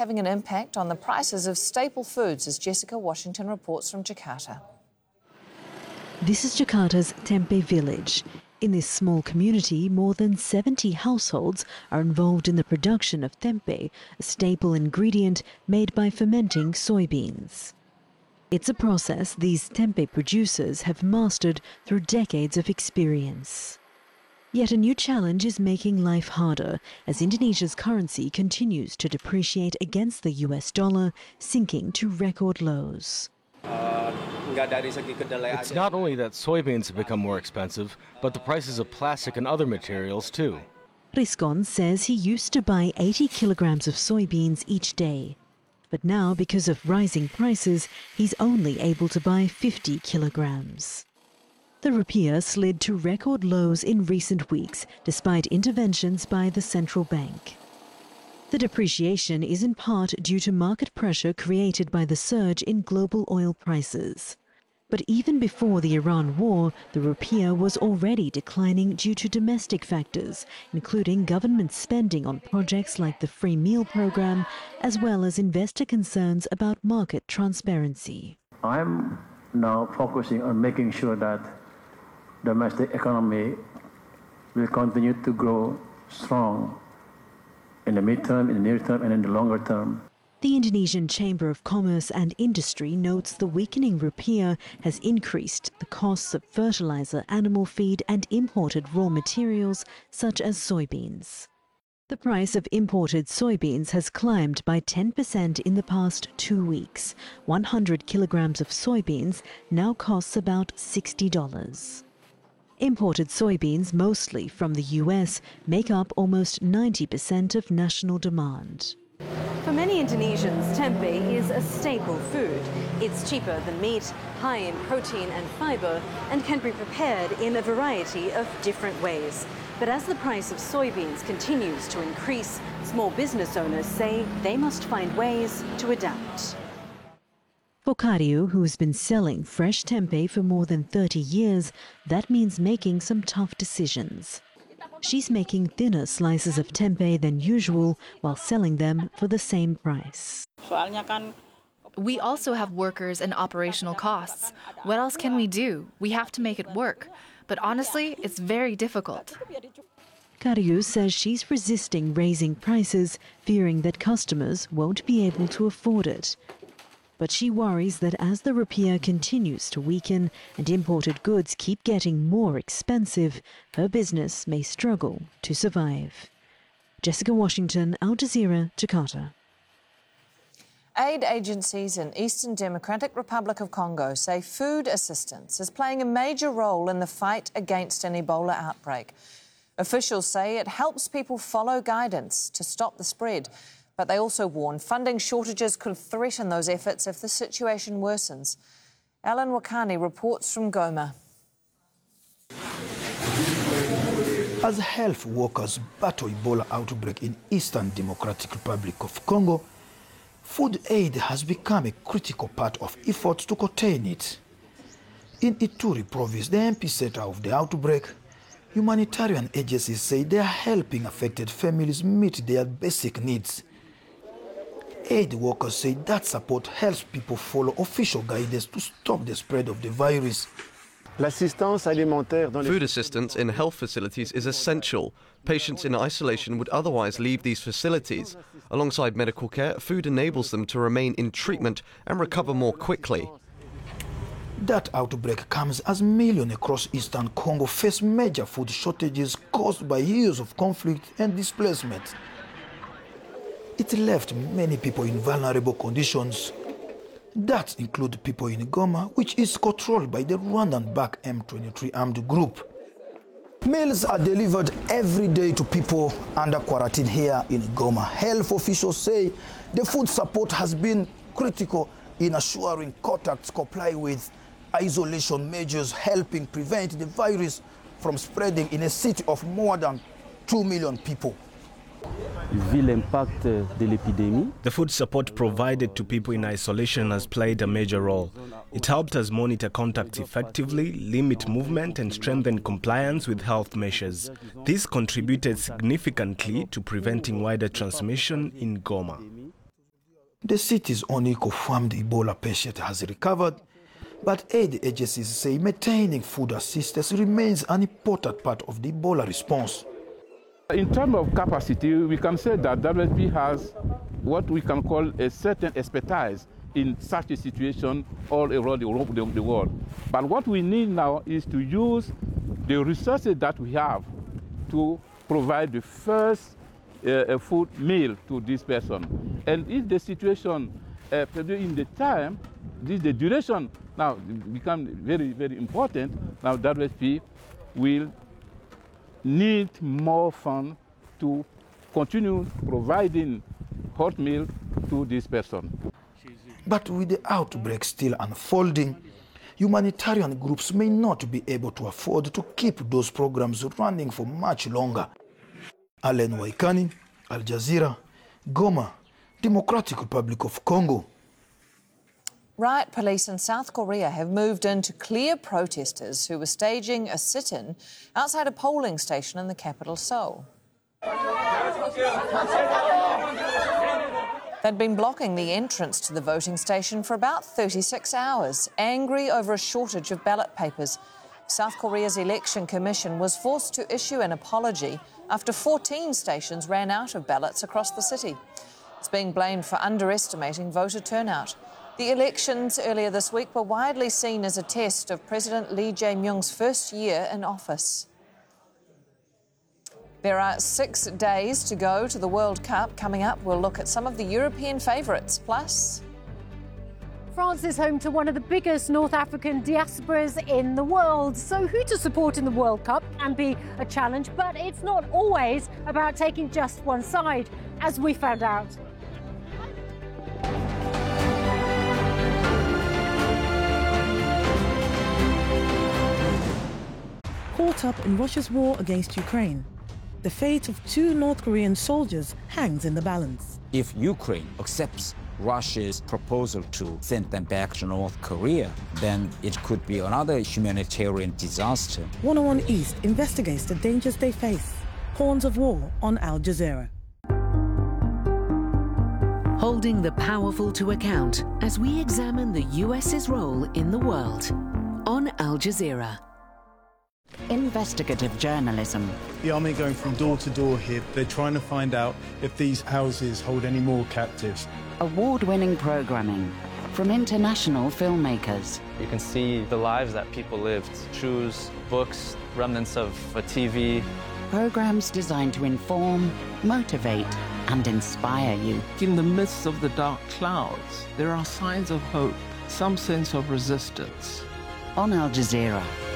having an impact on the prices of staple foods, as Jessica Washington reports from Jakarta. This is Jakarta's Tempe village. In this small community, more than 70 households are involved in the production of tempe, a staple ingredient made by fermenting soybeans. It's a process these tempe producers have mastered through decades of experience. Yet a new challenge is making life harder as Indonesia's currency continues to depreciate against the US dollar, sinking to record lows. It's not only that soybeans have become more expensive, but the prices of plastic and other materials too. Riscon says he used to buy 80 kilograms of soybeans each day. But now, because of rising prices, he's only able to buy 50 kilograms. The rupiah slid to record lows in recent weeks, despite interventions by the central bank. The depreciation is in part due to market pressure created by the surge in global oil prices. But even before the Iran war, the rupiah was already declining due to domestic factors, including government spending on projects like the free meal program, as well as investor concerns about market transparency. I'm now focusing on making sure that domestic economy will continue to grow strong in the midterm, in the near term, and in the longer term. The Indonesian Chamber of Commerce and Industry notes the weakening rupiah has increased the costs of fertilizer, animal feed and imported raw materials such as soybeans. The price of imported soybeans has climbed by 10% in the past 2 weeks. 100 kilograms of soybeans now costs about $60. Imported soybeans, mostly from the US, make up almost 90% of national demand. For many Indonesians, tempe is a staple food. It's cheaper than meat, high in protein and fiber, and can be prepared in a variety of different ways. But as the price of soybeans continues to increase, small business owners say they must find ways to adapt. For Karyu, who's been selling fresh tempe for more than 30 years, that means making some tough decisions. She's making thinner slices of tempe than usual while selling them for the same price. We also have workers and operational costs. What else can we do? We have to make it work. But honestly, it's very difficult. Karyu says she's resisting raising prices, fearing that customers won't be able to afford it. But she worries that as the rupiah continues to weaken and imported goods keep getting more expensive, her business may struggle to survive. Jessica Washington, Al Jazeera, Jakarta. Aid agencies in Eastern Democratic Republic of Congo say food assistance is playing a major role in the fight against an Ebola outbreak. Officials say it helps people follow guidance to stop the spread. But they also warn funding shortages could threaten those efforts if the situation worsens. Alan Wakani reports from Goma. As health workers battle Ebola outbreak in Eastern Democratic Republic of Congo, food aid has become a critical part of efforts to contain it. In Ituri province, the epicenter of the outbreak, humanitarian agencies say they are helping affected families meet their basic needs. Aid workers say that support helps people follow official guidance to stop the spread of the virus. Food assistance in health facilities is essential. Patients in isolation would otherwise leave these facilities. Alongside medical care, food enables them to remain in treatment and recover more quickly. That outbreak comes as millions across eastern Congo face major food shortages caused by years of conflict and displacement. It left many people in vulnerable conditions. That include people in Goma, which is controlled by the Rwandan-backed M23 armed group. Meals are delivered every day to people under quarantine here in Goma. Health officials say the food support has been critical in assuring contacts comply with isolation measures, helping prevent the virus from spreading in a city of more than 2 million people. The food support provided to people in isolation has played a major role. It helped us monitor contacts effectively, limit movement and strengthen compliance with health measures. This contributed significantly to preventing wider transmission in Goma. The city's only confirmed Ebola patient has recovered, but aid agencies say maintaining food assistance remains an important part of the Ebola response. In terms of capacity, we can say that WFP has what we can call a certain expertise in such a situation all around the world. But what we need now is to use the resources that we have to provide the first food meal to this person. And if the situation, in the time, the duration now become very, very important, now WFP will need more funds to continue providing hot meal to this person. But with the outbreak still unfolding, humanitarian groups may not be able to afford to keep those programs running for much longer. Allen Waikani, Al Jazeera, Goma, Democratic Republic of Congo. Riot police in South Korea have moved in to clear protesters who were staging a sit-in outside a polling station in the capital, Seoul. They'd been blocking the entrance to the voting station for about 36 hours, angry over a shortage of ballot papers. South Korea's election commission was forced to issue an apology after 14 stations ran out of ballots across the city. It's being blamed for underestimating voter turnout. The elections earlier this week were widely seen as a test of President Lee Jae-myung's first year in office. There are 6 days to go to the World Cup. Coming up, we'll look at some of the European favourites. Plus, France is home to one of the biggest North African diasporas in the world. So who to support in the World Cup can be a challenge, but it's not always about taking just one side, as we found out. Caught up in Russia's war against Ukraine, the fate of 2 North Korean soldiers hangs in the balance. If Ukraine accepts Russia's proposal to send them back to North Korea, then it could be another humanitarian disaster. 101 East investigates the dangers they face. Horns of War on Al Jazeera. Holding the powerful to account as we examine the US's role in the world on Al Jazeera. Investigative journalism. The army going from door to door here. They're trying to find out if these houses hold any more captives. Award-winning programming from international filmmakers. You can see the lives that people lived. Shoes, books, remnants of a TV. Programs designed to inform, motivate, and inspire you. In the midst of the dark clouds, there are signs of hope, some sense of resistance. On Al Jazeera.